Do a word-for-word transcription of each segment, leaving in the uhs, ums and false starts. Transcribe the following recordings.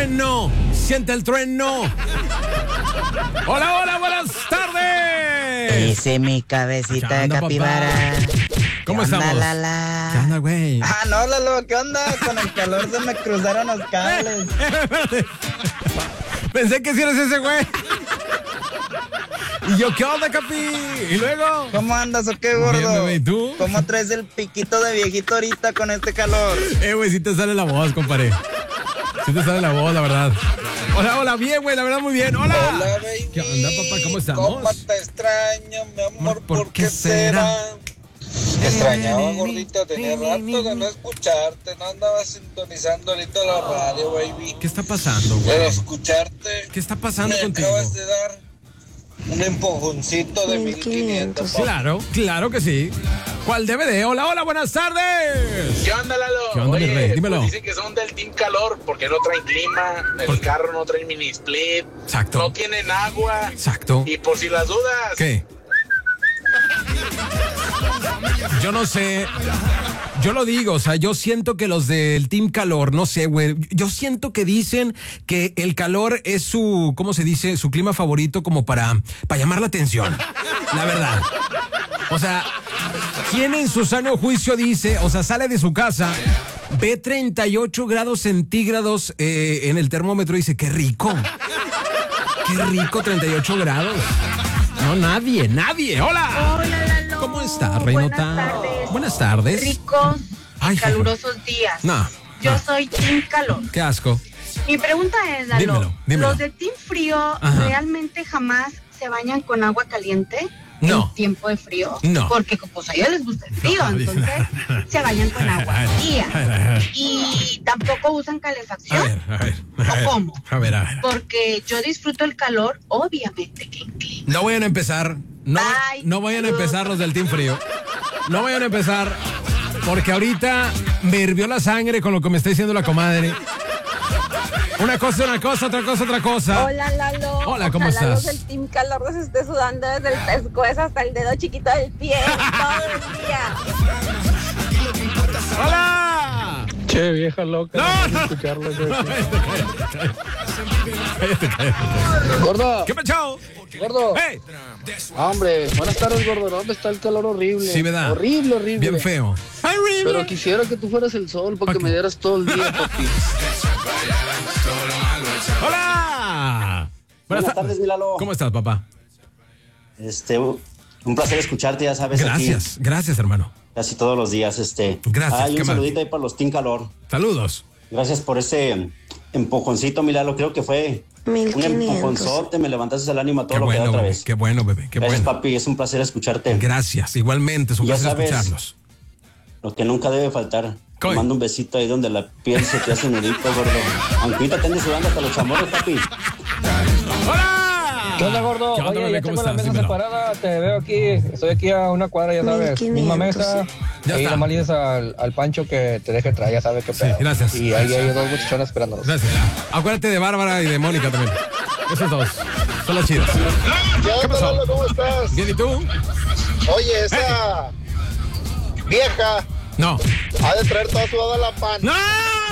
trueno, siente el trueno. Hola, hola, buenas tardes. Dice mi cabecita de capibara. ¿Cómo estamos? La, la. ¿Qué onda, güey? Ah, no, Lalo, ¿qué onda? Con el calor se me cruzaron los cables. Pensé que si eres ese güey. Y yo, ¿qué onda, Capi? ¿Y luego? ¿Cómo andas o qué, gordo? Bien, bebé, ¿y tú? ¿Cómo traes el piquito de viejito ahorita con este calor? Eh, güey, sí te sale la voz, compadre. Sí te sale la voz, la verdad. Hola, hola, bien, güey, la verdad, muy bien. Hola. Hola, baby. ¿Qué onda, papá? ¿Cómo estamos? ¿Cómo te extraño, mi amor? ¿Por, ¿Por qué será? Te extrañaba, gordito, tenía rato de no escucharte, no andaba sintonizando ahorita la radio, baby. ¿Qué está pasando, güey? Pero escucharte. ¿Qué está pasando me contigo? Acabas de dar un empujoncito de mil quinientos. Claro, claro que sí. ¿Cuál D V D? Hola, hola, buenas tardes. ¿Qué onda, Lalo? ¿Qué onda, Oye, mi rey? Dímelo. Pues dicen que son del Team Calor porque no traen clima, el ¿Por qué? carro no trae mini split, Exacto. no tienen agua. Exacto. Y por si las dudas, ¿Qué? Yo no sé. Yo lo digo, o sea, yo siento que los del Team Calor, no sé, güey. Yo siento que dicen que el calor es su, ¿cómo se dice? Su clima favorito como para, para llamar la atención. La verdad. O sea, ¿quién en su sano juicio dice, o sea, sale de su casa, ve treinta y ocho grados centígrados eh, en el termómetro y dice, qué rico? Qué rico, treinta y ocho grados. No, nadie, nadie. ¡Hola! Hola, Lalo. ¿Cómo estás, Reinota? Buenas tardes. Buenas tardes. Ricos Ay, y calurosos días. No. Yo no. soy Team Calor. Qué asco. Mi pregunta es, Lalo, Dímelo, dímelo. ¿los de Team Frío Ajá. realmente jamás se bañan con agua caliente? No. En tiempo de frío. No. Porque pues a ellos les gusta el frío, No, entonces se bañan con agua fría. Y tampoco usan A calefacción. ver, a ver. A ver. ¿O cómo? A ver, a ver. Porque yo disfruto el calor, obviamente que en clima. No vayan a empezar. No, Bye. no vayan a empezar los del Team Frío. No vayan a empezar. Porque ahorita me hirvió la sangre con lo que me está diciendo la comadre. Una cosa, una cosa, otra cosa, otra cosa. Hola, Lalo. Hola, ¿cómo Ojalá estás? los del Team Calor se esté sudando desde el pescuezo hasta el dedo chiquito del pie todo el día. ¡Hola! Che, vieja loca. No, no. Escucharlo, No, cállate, cállate, cállate, cállate. Gordo, ¿Qué pasó? gordo. ¡Hey! Ah, hombre, buenas tardes, gordo. ¿Dónde está el calor horrible? Sí, ¿verdad? Horrible, horrible. Bien feo. Pero quisiera que tú fueras el sol para ¿Pa' que qué? me dieras todo el día, papi. ¡Hola! Buenas tardes, mi Lalo. ¿Cómo estás, papá? Este, un placer escucharte, ya sabes. Gracias, gracias, hermano. Aquí, casi todos los días, este. Gracias, Hay ¿qué un más? saludito ahí para los Team Calor. Saludos. Gracias por ese empujoncito, mi Lalo. Creo que fue mil un quinientos. empujonzote. Me levantaste el ánimo a todo Qué lo que da bueno, otra bebé. vez. Qué bueno, bebé. Qué Gracias, bueno. papi. Es un placer escucharte. Gracias. Igualmente, es un Ya placer sabes. escucharlos. Lo que nunca debe faltar. Te Coy. mando un besito ahí donde la piel se te hace nudito, gordo. Aunque ahorita te andes sudando hasta los chamorros, papi. ¡Hola! ¿Qué onda, gordo? ¿Qué onda, Oye, bebé? ya ¿Cómo tengo la estás? mesa Dímelo. separada. Te veo aquí. Estoy aquí a una cuadra, ya sabes. mil quinientos, Misma mesa. sí. Ya Ahí está. nomás le dices al, al Pancho que te deje traer, ya sabes qué Sí, pedo. gracias. Y ahí hay dos muchachonas esperándonos. Gracias. Acuérdate de Bárbara y de Mónica también. Esos dos. Son las chidas. ¿Qué pasó? onda, Lalo? ¿Cómo estás? ¿Bien y tú? Oye, esa vieja No. ha de traer toda sudada la pan. ¡No!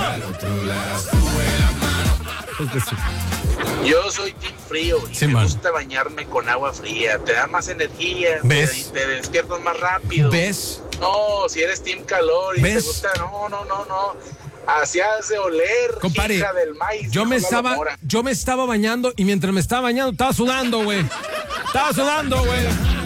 Es que sí. yo soy Team Frío y Sí, me man. gusta bañarme con agua fría. Te da más energía, ¿Ves? Te, te despiertas más rápido. ¿Ves? No, si eres Team Calor y ¿Ves? te gusta, no, no, no, no. Así has de oler, Compadre, hija del maíz. yo me dijo Lalo estaba, Mora. yo me estaba bañando y mientras me estaba bañando estaba sudando, güey. Estaba sudando, güey.